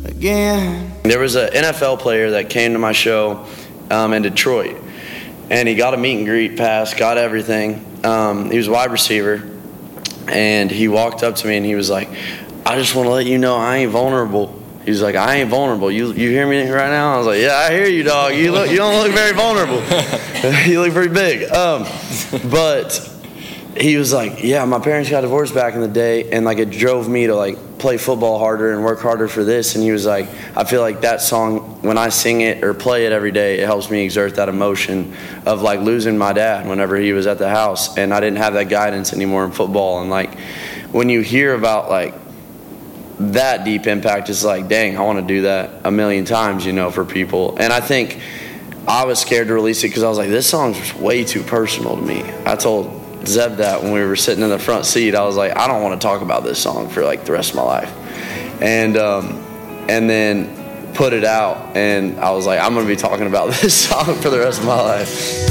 again. There was an NFL player that came to my show in Detroit, and he got a meet and greet pass, got everything. He was a wide receiver, and he walked up to me and he was like, I just want to let you know I ain't vulnerable. He was like, I ain't vulnerable. You hear me right now? I was like, yeah, I hear you, dog. You don't look very vulnerable. You look pretty big. But he was like, yeah, my parents got divorced back in the day, and like it drove me to like play football harder and work harder for this. And he was like, I feel like that song, when I sing it or play it every day, it helps me exert that emotion of like losing my dad whenever he was at the house, and I didn't have that guidance anymore in football. And like when you hear about like that deep impact, it's like, dang, I want to do that a million times, for people. And I think I was scared to release it because I was like, this song's way too personal to me. I told Zeb that when we were sitting in the front seat. I was like, I don't want to talk about this song for like the rest of my life. And then put it out, and I was like, I'm going to be talking about this song for the rest of my life.